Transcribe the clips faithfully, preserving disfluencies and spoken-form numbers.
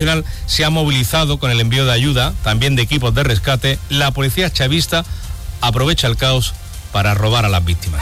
Nacional se ha movilizado con el envío de ayuda, también de equipos de rescate. La policía chavista aprovecha el caos para robar a las víctimas.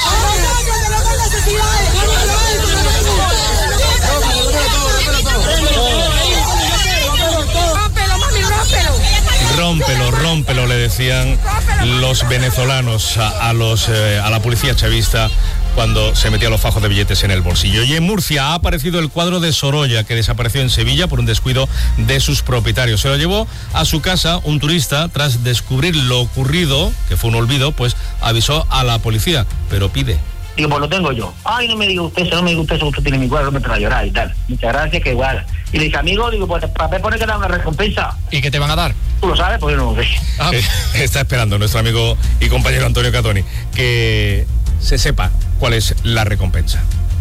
Rómpelo, rómpelo, le decían los venezolanos a, a, los, eh, a la policía chavista cuando se metía los fajos de billetes en el bolsillo. Y en Murcia ha aparecido el cuadro de Sorolla, que desapareció en Sevilla por un descuido de sus propietarios. Se lo llevó a su casa un turista. Tras descubrir lo ocurrido, que fue un olvido, pues avisó a la policía, pero pide. Digo, pues lo tengo yo. Ay, no me diga usted eso, no me diga usted eso, usted tiene mi cuadro, me trae a llorar y tal. Muchas gracias, que igual. Y le dije, amigo, digo, pues para ver pone que da una recompensa. ¿Y qué te van a dar? Tú lo sabes, porque yo no lo sé. Ah. Eh, está esperando nuestro amigo y compañero Antonio Catoni que se sepa cuál es la recompensa.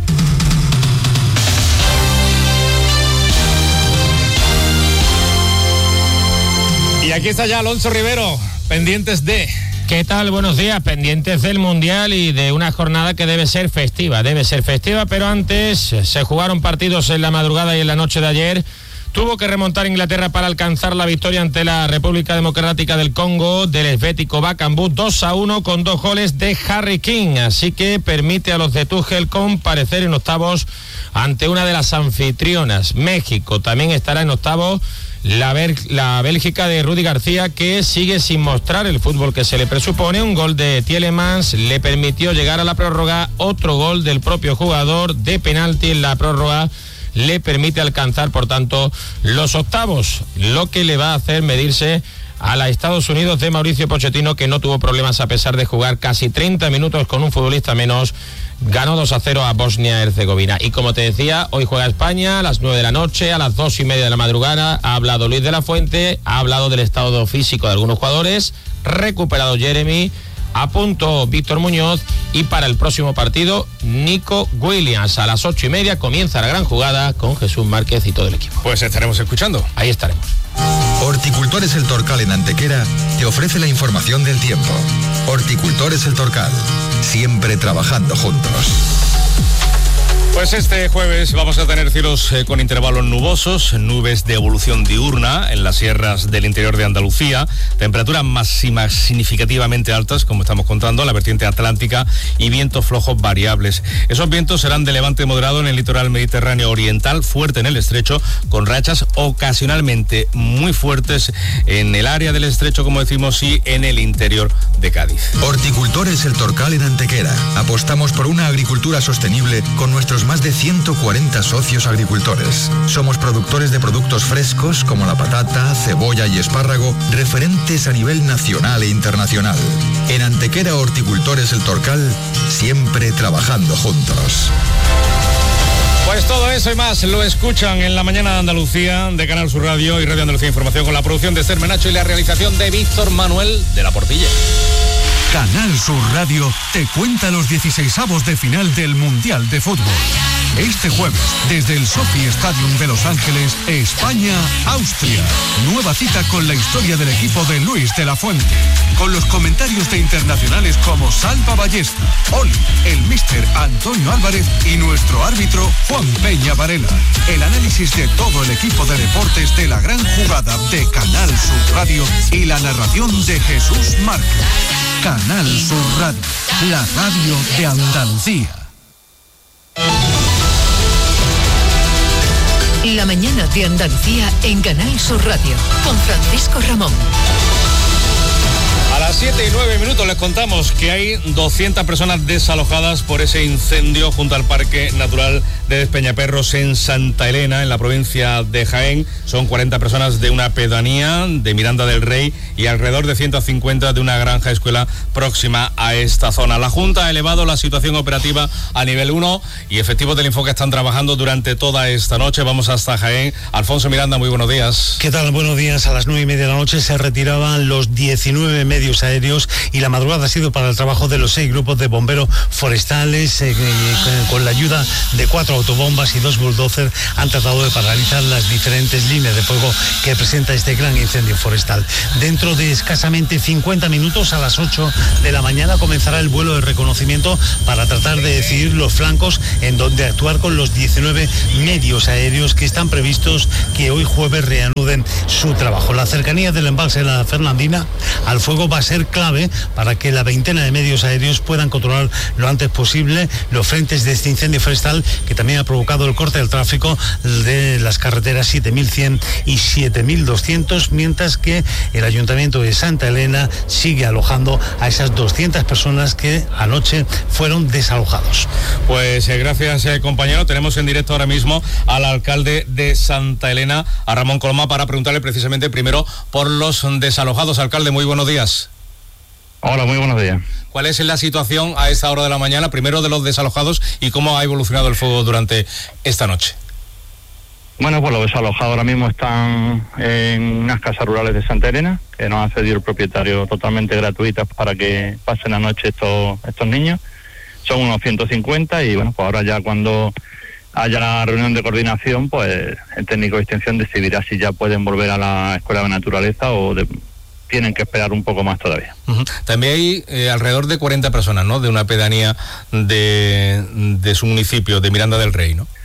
Y aquí está ya Alonso Rivero, pendientes de... ¿Qué tal? Buenos días, pendientes del Mundial y de una jornada que debe ser festiva, debe ser festiva, pero antes se jugaron partidos en la madrugada y en la noche de ayer. Tuvo que remontar Inglaterra para alcanzar la victoria ante la República Democrática del Congo del Helvético Bakambu dos a uno con dos goles de Harry King, así que permite a los de Tuchel comparecer en octavos ante una de las anfitrionas. México también estará en octavos. La, Bel- la Bélgica de Rudy García, que sigue sin mostrar el fútbol que se le presupone. Un gol de Tielemans le permitió llegar a la prórroga. Otro gol del propio jugador de penalti en la prórroga le permite alcanzar, por tanto, los octavos, lo que le va a hacer medirse a la Estados Unidos de Mauricio Pochettino, que no tuvo problemas a pesar de jugar casi treinta minutos con un futbolista menos. Ganó dos a cero a Bosnia-Herzegovina. Y como te decía, hoy juega España a las nueve de la noche, a las dos y media de la madrugada. Ha hablado Luis de la Fuente, ha hablado del estado físico de algunos jugadores, recuperado Jeremy, a punto Víctor Muñoz, y para el próximo partido, Nico Williams. A las ocho y media comienza la gran jugada con Jesús Márquez y todo el equipo. Pues estaremos escuchando. Ahí estaremos. Horticultores El Torcal en Antequera te ofrece la información del tiempo. Horticultores El Torcal, siempre trabajando juntos. Pues este jueves vamos a tener cielos eh, con intervalos nubosos, nubes de evolución diurna en las sierras del interior de Andalucía, temperaturas máximas significativamente altas, como estamos contando, en la vertiente atlántica, y vientos flojos variables. Esos vientos serán de levante moderado en el litoral mediterráneo oriental, fuerte en el estrecho, con rachas ocasionalmente muy fuertes en el área del estrecho, como decimos, y en el interior de Cádiz. Horticultores El Torcal en Antequera. Apostamos por una agricultura sostenible con nuestros más de ciento cuarenta socios agricultores. Somos productores de productos frescos como la patata, cebolla y espárrago, referentes a nivel nacional e internacional. En Antequera, Horticultores El Torcal, siempre trabajando juntos. Pues todo eso y más lo escuchan en la mañana de Andalucía de Canal Sur Radio y Radio Andalucía Información, con la producción de Esther Menacho y la realización de Víctor Manuel de la Portilla. Canal Sur Radio te cuenta los dieciseisavos de final del Mundial de Fútbol. Este jueves, desde el Sophie Stadium de Los Ángeles, España-Austria. Nueva cita con la historia del equipo de Luis de la Fuente. Con los comentarios de internacionales como Salva Ballesta, Oli, el míster Antonio Álvarez y nuestro árbitro Juan Peña Varela. El análisis de todo el equipo de deportes de la gran jugada de Canal Sur Radio y la narración de Jesús Márquez. Canal Sur Radio, la radio de Andalucía. La mañana de Andalucía en Canal Sur Radio, con Francisco Ramón. A las siete y nueve minutos les contamos que hay doscientas personas desalojadas por ese incendio junto al Parque Natural de Despeñaperros en Santa Elena, en la provincia de Jaén. Son cuarenta personas de una pedanía de Miranda del Rey y alrededor de ciento cincuenta de una granja escuela próxima a esta zona. La Junta ha elevado la situación operativa a nivel uno y efectivos del Infoca están trabajando durante toda esta noche. Vamos hasta Jaén. Alfonso Miranda, muy buenos días. ¿Qué tal? Buenos días. A las nueve y media de la noche se retiraban los diecinueve metros medios aéreos, y la madrugada ha sido para el trabajo de los seis grupos de bomberos forestales, eh, eh, con la ayuda de cuatro autobombas y dos bulldozers han tratado de paralizar las diferentes líneas de fuego que presenta este gran incendio forestal. Dentro de escasamente cincuenta minutos, a las ocho de la mañana, comenzará el vuelo de reconocimiento para tratar de decidir los flancos en donde actuar con los diecinueve medios aéreos que están previstos que hoy jueves reanuden su trabajo. La cercanía del embalse de la Fernandina al fuego va a ser clave para que la veintena de medios aéreos puedan controlar lo antes posible los frentes de este incendio forestal, que también ha provocado el corte del tráfico de las carreteras siete mil cien y siete mil doscientos, mientras que el Ayuntamiento de Santa Elena sigue alojando a esas doscientas personas que anoche fueron desalojados. Pues eh, gracias eh, compañero. Tenemos en directo ahora mismo al alcalde de Santa Elena, a Ramón Coloma, para preguntarle precisamente primero por los desalojados. Alcalde, muy buenos días. Hola, muy buenos días. ¿Cuál es la situación a esta hora de la mañana, primero de los desalojados, y cómo ha evolucionado el fuego durante esta noche? Bueno, pues los desalojados ahora mismo están en unas casas rurales de Santa Elena, que nos ha cedido el propietario totalmente gratuitas para que pasen la noche estos, estos niños. Son unos ciento cincuenta y bueno, pues ahora ya cuando haya la reunión de coordinación, pues el técnico de extensión decidirá si ya pueden volver a la Escuela de Naturaleza o de, tienen que esperar un poco más todavía. Uh-huh. También hay eh, alrededor de cuarenta personas, ¿no?, de una pedanía de, de su municipio, de Miranda del Rey, ¿no?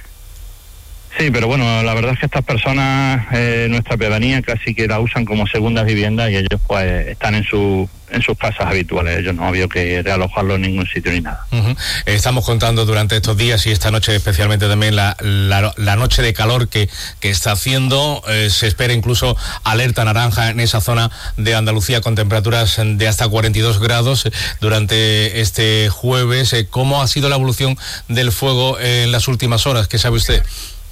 Sí, pero bueno, la verdad es que estas personas, eh, nuestra pedanía, casi que la usan como segundas viviendas y ellos pues están en su en sus casas habituales. Ellos no ha habido que realojarlos en ningún sitio ni nada. Uh-huh. Estamos contando durante estos días y esta noche especialmente también la, la, la noche de calor que, que está haciendo. Eh, se espera incluso alerta naranja en esa zona de Andalucía con temperaturas de hasta cuarenta y dos grados durante este jueves. Eh, ¿Cómo ha sido la evolución del fuego en las últimas horas? ¿Qué sabe usted?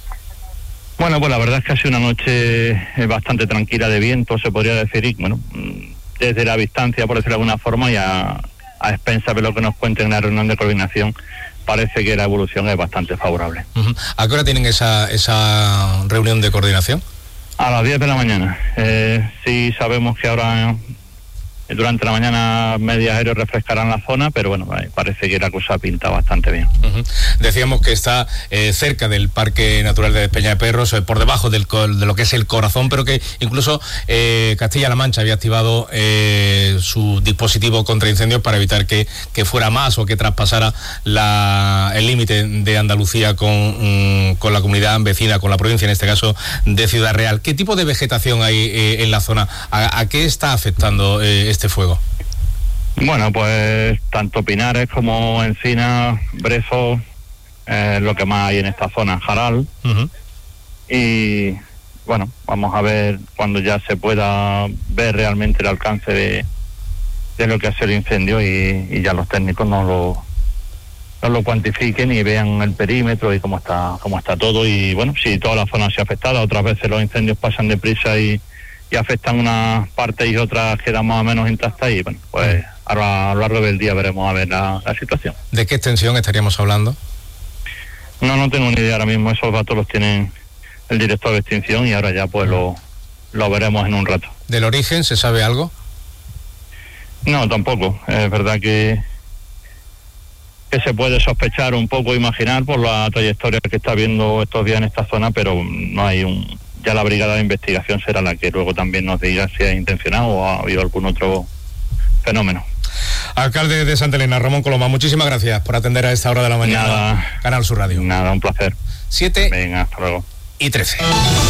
Bueno, pues la verdad es que ha sido una noche bastante tranquila de viento, se podría decir, y bueno, desde la distancia, por decirlo de alguna forma, y a, a expensas de lo que nos cuenten en la reunión de coordinación, parece que la evolución es bastante favorable. Uh-huh. ¿A qué hora tienen esa, esa reunión de coordinación? A las diez de la mañana. Eh, sí sabemos que ahora durante la mañana medios aéreos refrescarán la zona, pero bueno, parece que la cosa pinta bastante bien. Uh-huh. Decíamos que está eh, cerca del Parque Natural de Peñaperros, eh, por debajo del, de lo que es el corazón, pero que incluso eh, Castilla-La Mancha había activado eh, su dispositivo contra incendios para evitar que, que fuera más o que traspasara la, el límite de Andalucía con, um, con la comunidad vecina, con la provincia, en este caso de Ciudad Real. ¿Qué tipo de vegetación hay eh, en la zona? ¿A, a qué está afectando eh, este fuego? Bueno, pues tanto pinares como encinas, brezos, eh, lo que más hay en esta zona, jaral. Uh-huh. Y bueno, vamos a ver cuando ya se pueda ver realmente el alcance de, de lo que hace el incendio y, y ya los técnicos nos lo, nos lo cuantifiquen y vean el perímetro y cómo está, cómo está todo. Y bueno, si toda la zona se ha afectada, otras veces los incendios pasan deprisa y y afectan unas partes y otras quedan más o menos intactas y bueno, pues ahora a lo largo del día veremos a ver la, la situación. ¿De qué extensión estaríamos hablando? No, no tengo ni idea ahora mismo, esos datos los tiene el director de extinción y ahora ya pues lo, lo veremos en un rato. ¿Del origen se sabe algo? No, tampoco, es verdad que que se puede sospechar un poco, imaginar por la trayectoria que está viendo estos días en esta zona, pero no hay un... Ya la brigada de investigación será la que luego también nos diga si es intencionado o ha habido algún otro fenómeno. Alcalde de Santa Elena, Ramón Coloma, muchísimas gracias por atender a esta hora de la mañana. Nada, Canal Sur Radio. Nada, un placer. Siete. Venga, hasta luego. Y trece.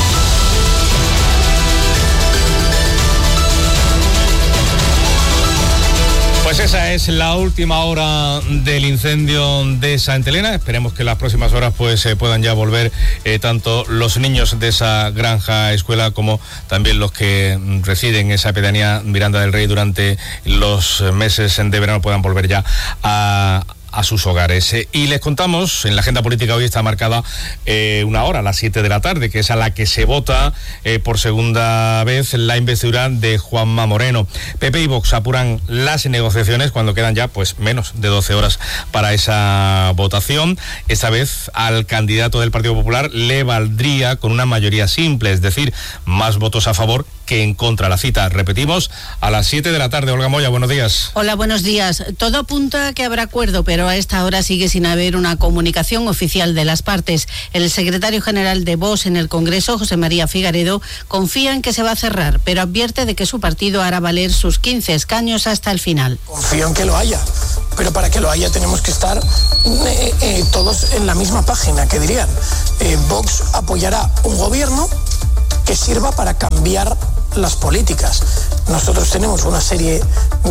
Pues esa es la última hora del incendio de Santa Elena. Esperemos que en las próximas horas pues se eh, puedan ya volver eh, tanto los niños de esa granja escuela como también los que residen en esa pedanía Miranda del Rey durante los meses de verano puedan volver ya a a sus hogares. Eh, y les contamos, en la agenda política hoy está marcada eh, una hora, a las siete de la tarde, que es a la que se vota eh, por segunda vez la investidura de Juanma Moreno. P P y Vox apuran las negociaciones cuando quedan ya pues menos de doce horas para esa votación. Esta vez al candidato del Partido Popular le valdría con una mayoría simple, es decir, más votos a favor que en contra. La cita, repetimos, a las siete de la tarde. Olga Moya, buenos días. Hola, buenos días. Todo apunta a que habrá acuerdo, pero a esta hora sigue sin haber una comunicación oficial de las partes. El secretario general de Vox en el Congreso, José María Figaredo, confía en que se va a cerrar, pero advierte de que su partido hará valer sus quince escaños hasta el final. Confío en que lo haya, pero para que lo haya tenemos que estar eh, eh, todos en la misma página, que dirían. Eh, Vox apoyará un gobierno que sirva para cambiar las políticas. Nosotros tenemos una serie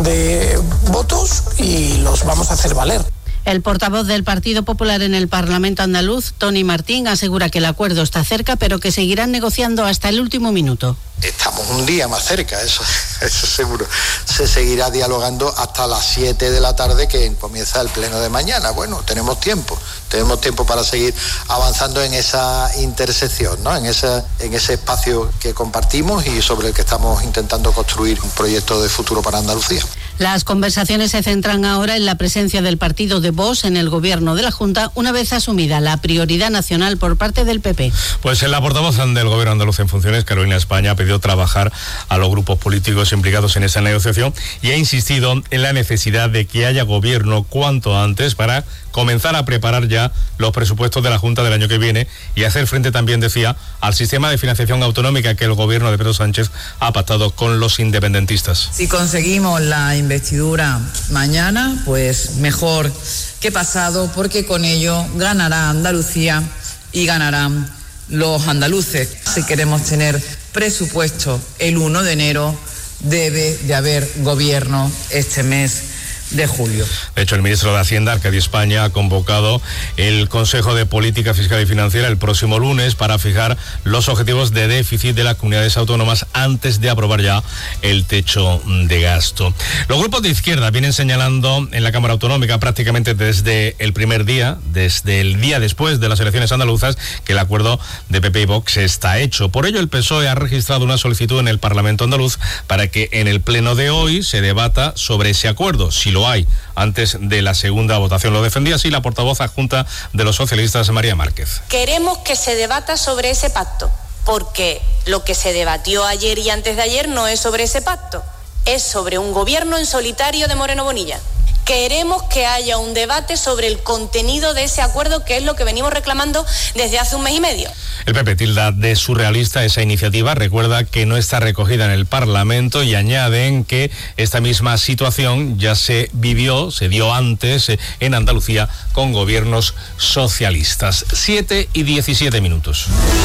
de votos y los vamos a hacer valer. El portavoz del Partido Popular en el Parlamento andaluz, Tony Martín, asegura que el acuerdo está cerca, pero que seguirán negociando hasta el último minuto. Estamos un día más cerca, eso, eso seguro. Se seguirá dialogando hasta las siete de la tarde, que comienza el pleno de mañana. Bueno, tenemos tiempo, tenemos tiempo para seguir avanzando en esa intersección, ¿no? En ese, en ese espacio que compartimos y sobre el que estamos intentando construir un proyecto de futuro para Andalucía. Las conversaciones se centran ahora en la presencia del partido de Vox en el gobierno de la Junta, una vez asumida la prioridad nacional por parte del P P. Pues en la portavoz del gobierno andaluz en funciones, Carolina España, ha pedido trabajar a los grupos políticos implicados en esa negociación y ha insistido en la necesidad de que haya gobierno cuanto antes para comenzar a preparar ya los presupuestos de la Junta del año que viene y hacer frente también, decía, al sistema de financiación autonómica que el gobierno de Pedro Sánchez ha pactado con los independentistas. Si conseguimos la investidura mañana, pues mejor que pasado, porque con ello ganará Andalucía y ganarán los andaluces. Si queremos tener presupuesto el uno de enero, debe de haber gobierno este mes de julio. De hecho, el ministro de Hacienda, Arcadio España, ha convocado el Consejo de Política Fiscal y Financiera el próximo lunes para fijar los objetivos de déficit de las comunidades autónomas antes de aprobar ya el techo de gasto. Los grupos de izquierda vienen señalando en la Cámara Autonómica prácticamente desde el primer día, desde el día después de las elecciones andaluzas, que el acuerdo de P P y Vox está hecho. Por ello, el P S O E ha registrado una solicitud en el Parlamento andaluz para que en el pleno de hoy se debata sobre ese acuerdo, si lo hay antes de la segunda votación. Lo defendía así la portavoz adjunta de los socialistas, María Márquez. Queremos que se debata sobre ese pacto, porque lo que se debatió ayer y antes de ayer no es sobre ese pacto, es sobre un gobierno en solitario de Moreno Bonilla. Queremos que haya un debate sobre el contenido de ese acuerdo, que es lo que venimos reclamando desde hace un mes y medio. El P P tilda de surrealista esa iniciativa, recuerda que no está recogida en el Parlamento y añaden que esta misma situación ya se vivió, se dio antes en Andalucía con gobiernos socialistas. siete y diecisiete minutos.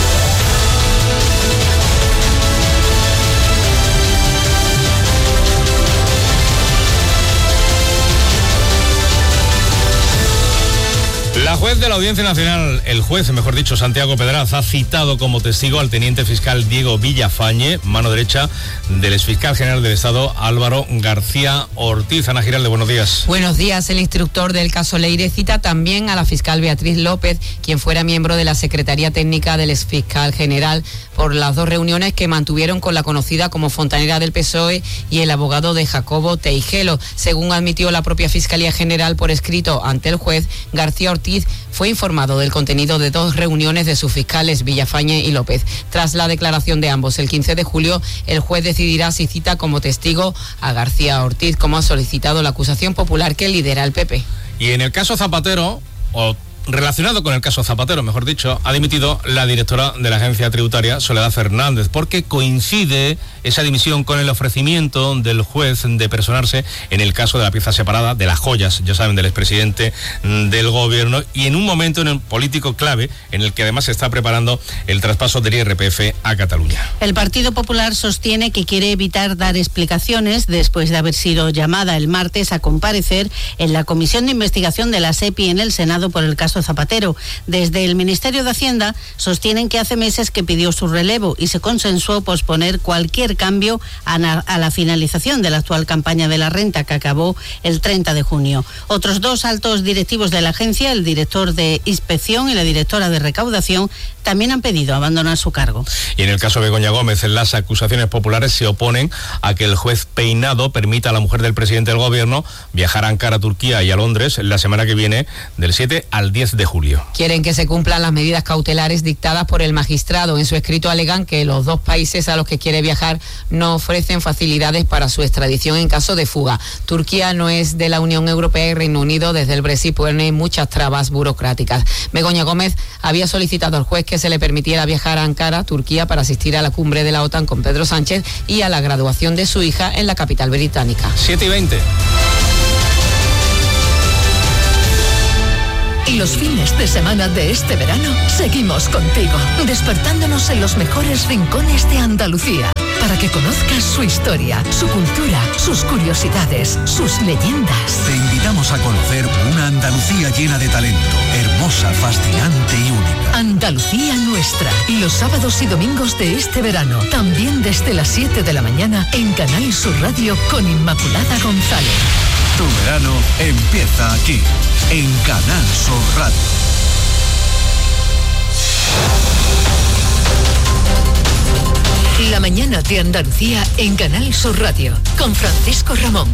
La juez de la Audiencia Nacional, el juez, mejor dicho, Santiago Pedraz, ha citado como testigo al teniente fiscal Diego Villafañe, mano derecha del exfiscal general del Estado Álvaro García Ortiz. Ana Giralde, buenos días. Buenos días. El instructor del caso Leire cita también a la fiscal Beatriz López, quien fuera miembro de la Secretaría Técnica del exfiscal general, por las dos reuniones que mantuvieron con la conocida como fontanera del P S O E y el abogado de Jacobo Teijelo. Según admitió la propia Fiscalía General por escrito ante el juez, García Ortiz fue informado del contenido de dos reuniones de sus fiscales Villafañe y López. Tras la declaración de ambos el quince de julio, el juez decidirá si cita como testigo a García Ortiz, como ha solicitado la acusación popular que lidera el P P. Y en el caso Zapatero, o relacionado con el caso Zapatero, mejor dicho, ha dimitido la directora de la agencia tributaria, Soledad Fernández, porque coincide esa dimisión con el ofrecimiento del juez de personarse en el caso de la pieza separada de las joyas, ya saben, del expresidente del gobierno, y en un momento en el político clave en el que además se está preparando el traspaso del I R P F a Cataluña. El Partido Popular sostiene que quiere evitar dar explicaciones después de haber sido llamada el martes a comparecer en la Comisión de Investigación de la SEPI en el Senado por el caso Zapatero. Desde el Ministerio de Hacienda sostienen que hace meses que pidió su relevo y se consensuó posponer cualquier cambio a, na- a la finalización de la actual campaña de la renta, que acabó el treinta de junio. Otros dos altos directivos de la agencia, el director de inspección y la directora de recaudación, también han pedido abandonar su cargo. Y en el caso de Begoña Gómez, las acusaciones populares se oponen a que el juez Peinado permita a la mujer del presidente del gobierno viajar a Ankara, Turquía, y a Londres la semana que viene, del siete al diez diez de julio. Quieren que se cumplan las medidas cautelares dictadas por el magistrado. En su escrito alegan que los dos países a los que quiere viajar no ofrecen facilidades para su extradición en caso de fuga. Turquía no es de la Unión Europea y Reino Unido desde el Brexit pone muchas trabas burocráticas. Begoña Gómez había solicitado al juez que se le permitiera viajar a Ankara, Turquía, para asistir a la cumbre de la OTAN con Pedro Sánchez y a la graduación de su hija en la capital británica. siete y veinte. Y los fines de semana de este verano seguimos contigo, despertándonos en los mejores rincones de Andalucía, para que conozcas su historia, su cultura, sus curiosidades, sus leyendas. Te invitamos a conocer una Andalucía llena de talento, hermosa, fascinante y única. Andalucía nuestra. Y los sábados y domingos de este verano, también desde las siete de la mañana en Canal Sur Radio con Inmaculada González. Tu verano empieza aquí, en Canal Sur Radio. La mañana de Andalucía en Canal Sur Radio con Francisco Ramón.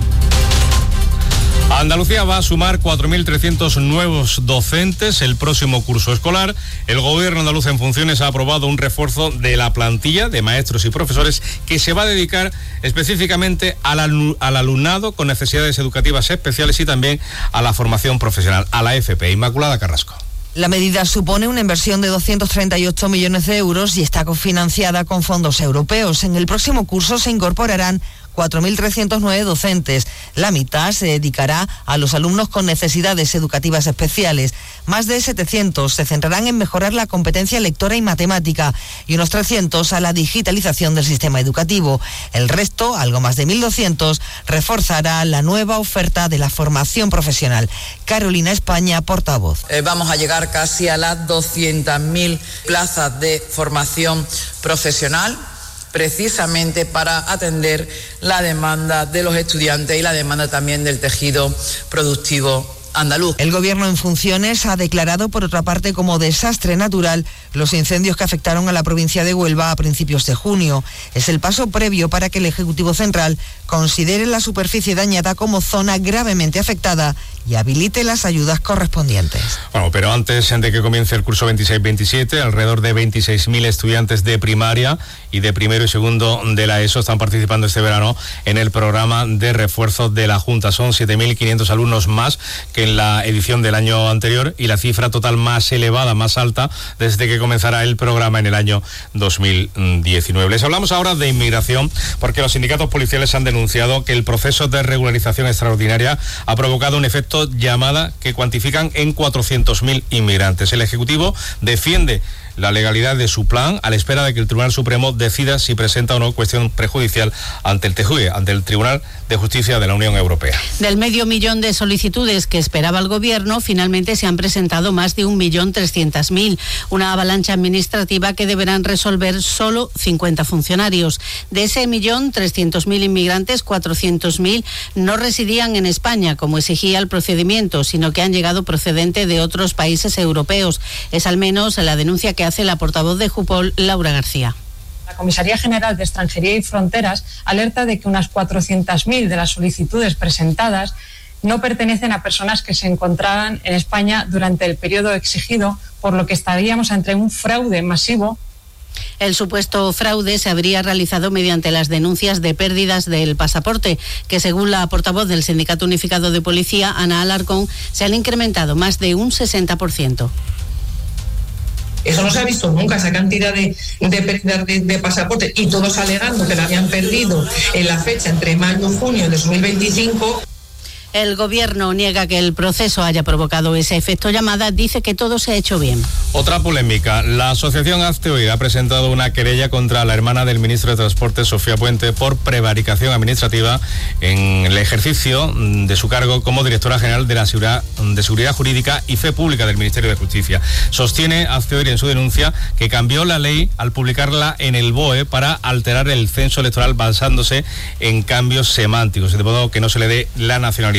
Andalucía va a sumar cuatro mil trescientos nuevos docentes el próximo curso escolar. El gobierno andaluz en funciones ha aprobado un refuerzo de la plantilla de maestros y profesores que se va a dedicar específicamente al, alu- al alumnado con necesidades educativas especiales y también a la formación profesional, a la F P. Inmaculada Carrasco. La medida supone una inversión de doscientos treinta y ocho millones de euros y está cofinanciada con fondos europeos. En el próximo curso se incorporarán cuatro mil trescientos nueve docentes. La mitad se dedicará a los alumnos con necesidades educativas especiales. Más de setecientos se centrarán en mejorar la competencia lectora y matemática y unos trescientos a la digitalización del sistema educativo. El resto, algo más de mil doscientos, reforzará la nueva oferta de la formación profesional. Carolina España, portavoz. Eh, vamos a llegar casi a las doscientas mil plazas de formación profesional, precisamente para atender la demanda de los estudiantes y la demanda también del tejido productivo andaluz. El gobierno en funciones ha declarado, por otra parte, como desastre natural los incendios que afectaron a la provincia de Huelva a principios de junio. Es el paso previo para que el Ejecutivo Central considere la superficie dañada como zona gravemente afectada y habilite las ayudas correspondientes. Bueno, pero antes de que comience el curso veintiséis veintisiete, alrededor de veintiséis mil estudiantes de primaria y de primero y segundo de la ESO están participando este verano en el programa de refuerzo de la Junta. Son siete mil quinientos alumnos más que en la edición del año anterior y la cifra total más elevada, más alta, desde que comenzará el programa en el año dos mil diecinueve. Les hablamos ahora de inmigración porque los sindicatos policiales han denunciado que el proceso de regularización extraordinaria ha provocado un efecto llamada que cuantifican en cuatrocientos mil inmigrantes. El Ejecutivo defiende la legalidad de su plan a la espera de que el Tribunal Supremo decida si presenta o no cuestión prejudicial ante el T J U E, ante el Tribunal de Justicia de la Unión Europea. Del medio millón de solicitudes que esperaba el Gobierno, finalmente se han presentado más de un millón trescientos mil, una avalancha administrativa que deberán resolver solo cincuenta funcionarios. De ese millón trescientos mil inmigrantes, cuatrocientos mil no residían en España, como exigía el procedimiento, sino que han llegado procedente de otros países europeos. Es al menos la denuncia que hace la portavoz de Jupol, Laura García. La Comisaría General de Extranjería y Fronteras alerta de que unas cuatrocientas mil de las solicitudes presentadas no pertenecen a personas que se encontraban en España durante el periodo exigido, por lo que estaríamos ante un fraude masivo. El supuesto fraude se habría realizado mediante las denuncias de pérdidas del pasaporte, que según la portavoz del Sindicato Unificado de Policía, Ana Alarcón, se han incrementado más de un sesenta por ciento. Eso no se ha visto nunca, esa cantidad de, de pérdidas de, de pasaporte, y todos alegando que la habían perdido en la fecha entre mayo y junio de dos mil veinticinco. El Gobierno niega que el proceso haya provocado ese efecto llamada, dice que todo se ha hecho bien. Otra polémica. La asociación Hazte Oír ha presentado una querella contra la hermana del ministro de Transporte, Sofía Puente, por prevaricación administrativa en el ejercicio de su cargo como directora general de la Seguridad, de Seguridad Jurídica y Fe Pública del Ministerio de Justicia. Sostiene Hazte Oír en su denuncia que cambió la ley al publicarla en el B O E para alterar el censo electoral basándose en cambios semánticos, de modo que no se le dé la nacionalidad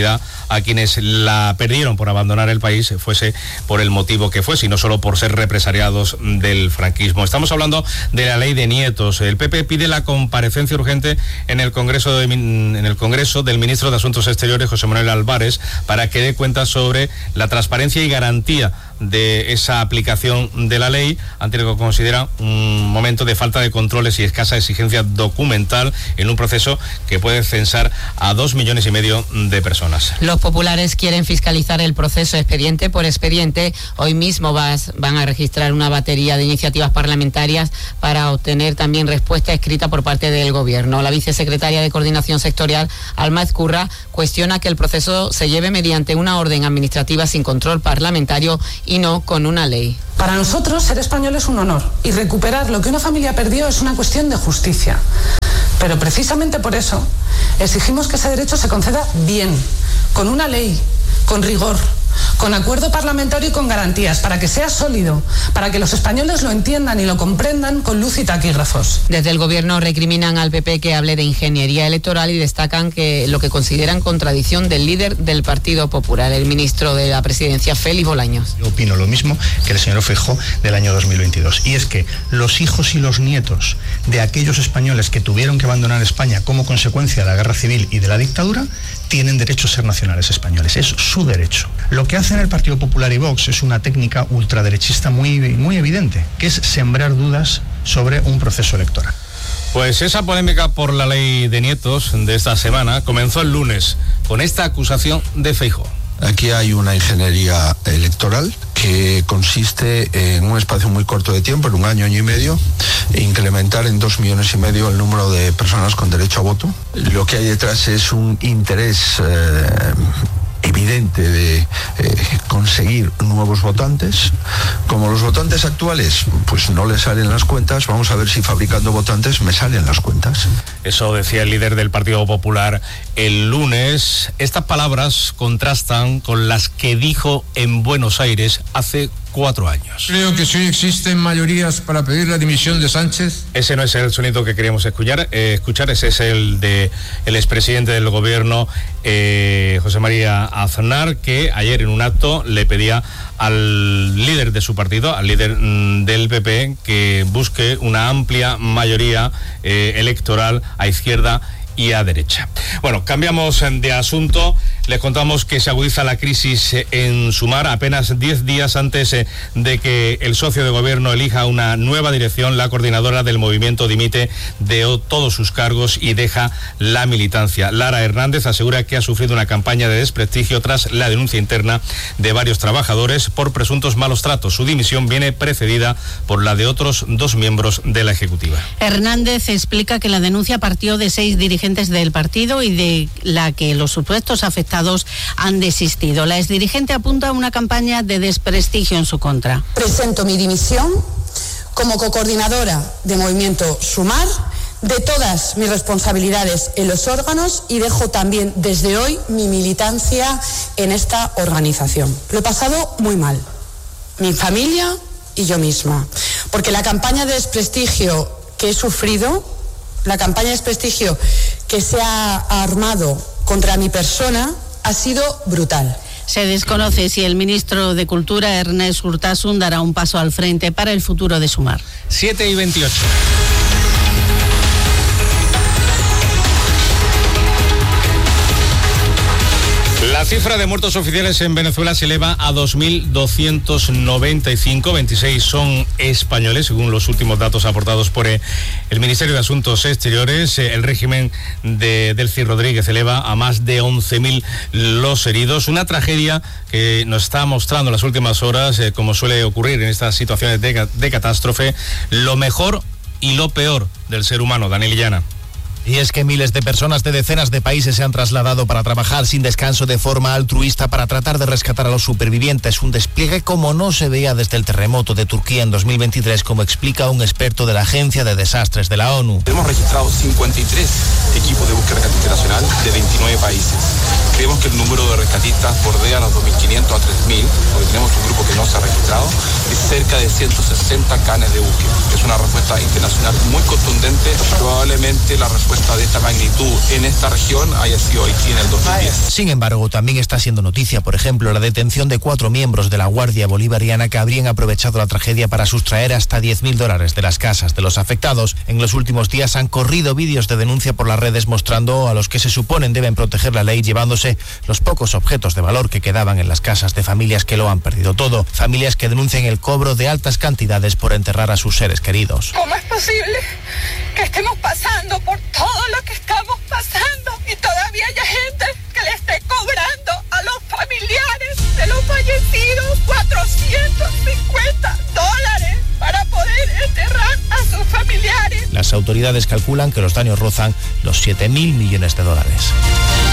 solidaridad a quienes la perdieron por abandonar el país, fuese por el motivo que fuese, y no solo por ser represaliados del franquismo. Estamos hablando de la ley de nietos. El P P pide la comparecencia urgente en el Congreso de, en el Congreso del ministro de Asuntos Exteriores, José Manuel Álvarez, para que dé cuenta sobre la transparencia y garantía de esa aplicación de la ley, ante lo que considera un momento de falta de controles y escasa exigencia documental en un proceso que puede censar a dos millones y medio de personas. Los populares quieren fiscalizar el proceso expediente por expediente. Hoy mismo vas, van a registrar una batería de iniciativas parlamentarias para obtener también respuesta escrita por parte del Gobierno. La vicesecretaria de Coordinación Sectorial, Alma Ezcurra, cuestiona que el proceso se lleve mediante una orden administrativa sin control parlamentario y no con una ley. Para nosotros, ser español es un honor, y recuperar lo que una familia perdió es una cuestión de justicia. Pero precisamente por eso exigimos que ese derecho se conceda bien, con una ley, con rigor, con acuerdo parlamentario y con garantías, para que sea sólido, para que los españoles lo entiendan y lo comprendan con luz y taquígrafos. Desde el Gobierno recriminan al P P que hable de ingeniería electoral y destacan que lo que consideran contradicción del líder del Partido Popular, el ministro de la Presidencia, Félix Bolaños. Yo opino lo mismo que el señor Feijóo del año dos mil veintidós, y es que los hijos y los nietos de aquellos españoles que tuvieron que abandonar España como consecuencia de la guerra civil y de la dictadura tienen derecho a ser nacionales españoles, es su derecho. Lo que hacen el Partido Popular y Vox es una técnica ultraderechista muy, muy evidente, que es sembrar dudas sobre un proceso electoral. Pues esa polémica por la ley de nietos de esta semana comenzó el lunes con esta acusación de Feijóo. Aquí hay una ingeniería electoral que consiste en un espacio muy corto de tiempo, en un año, año y medio, incrementar en dos millones y medio el número de personas con derecho a voto. Lo que hay detrás es un interés eh, evidente de eh, conseguir nuevos votantes. Como los votantes actuales pues no les salen las cuentas, vamos a ver si fabricando votantes me salen las cuentas. Eso decía el líder del Partido Popular el lunes. Estas palabras contrastan con las que dijo en Buenos Aires hace cuatro años. Creo que si hoy existen mayorías para pedir la dimisión de Sánchez. Ese no es el sonido que queríamos escuchar, eh, escuchar ese es el de el expresidente del gobierno, eh, José María Aznar, que ayer en un acto le pedía al líder de su partido, al líder mm, del P P, que busque una amplia mayoría eh, electoral a izquierda y a derecha. Bueno, cambiamos de asunto. Les contamos que se agudiza la crisis en Sumar apenas diez días antes de que el socio de gobierno elija una nueva dirección. La coordinadora del movimiento dimite de todos sus cargos y deja la militancia. Lara Hernández asegura que ha sufrido una campaña de desprestigio tras la denuncia interna de varios trabajadores por presuntos malos tratos. Su dimisión viene precedida por la de otros dos miembros de la ejecutiva. Hernández explica que la denuncia partió de seis dirigentes del partido y de la que los supuestos afectados han desistido. La exdirigente apunta a una campaña de desprestigio en su contra. Presento mi dimisión como cocoordinadora de Movimiento Sumar de todas mis responsabilidades en los órganos y dejo también desde hoy mi militancia en esta organización. Lo he pasado muy mal, mi familia y yo misma, porque la campaña de desprestigio que he sufrido, la campaña de desprestigio que se ha armado contra mi persona ha sido brutal. Se desconoce si el ministro de Cultura, Ernest Urtasun, dará un paso al frente para el futuro de Sumar. siete y veintiocho. La cifra de muertos oficiales en Venezuela se eleva a dos mil doscientos noventa y cinco, veintiséis son españoles, según los últimos datos aportados por el Ministerio de Asuntos Exteriores. El régimen de Delcy Rodríguez eleva a más de once mil los heridos. Una tragedia que nos está mostrando en las últimas horas, eh, como suele ocurrir en estas situaciones de, de catástrofe, lo mejor y lo peor del ser humano. Daniel Illana. Y es que miles de personas de decenas de países se han trasladado para trabajar sin descanso de forma altruista para tratar de rescatar a los supervivientes. Un despliegue como no se veía desde el terremoto de Turquía en dos mil veintitrés, como explica un experto de la Agencia de Desastres de la ONU. Hemos registrado cincuenta y tres equipos de búsqueda internacional de veintinueve países. Creemos que el número de rescatistas bordea los dos mil quinientos a tres mil, porque tenemos un grupo que no se ha registrado, y cerca de ciento sesenta canes de búsqueda. Es una respuesta internacional muy contundente, probablemente la respuesta respuesta de esta magnitud en esta región haya sido Haití en el dos mil diez. Sin embargo, también está siendo noticia, por ejemplo, la detención de cuatro miembros de la Guardia Bolivariana que habrían aprovechado la tragedia para sustraer hasta diez mil dólares de las casas de los afectados. En los últimos días han corrido vídeos de denuncia por las redes mostrando a los que se suponen deben proteger la ley llevándose los pocos objetos de valor que quedaban en las casas de familias que lo han perdido todo. Familias que denuncian el cobro de altas cantidades por enterrar a sus seres queridos. ¿Cómo es posible que estemos pasando por todo lo que estamos pasando y todavía haya gente que le esté cobrando a los familiares de los fallecidos cuatrocientos cincuenta dólares para poder enterrar a sus familiares? Las autoridades calculan que los daños rozan los siete mil millones de dólares.